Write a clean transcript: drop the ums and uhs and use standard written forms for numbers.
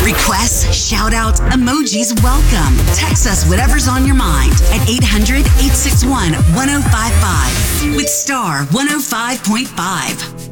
Requests, shout outs, emojis, welcome. Text us whatever's on your mind at 800-861-1055 with Star 105.5.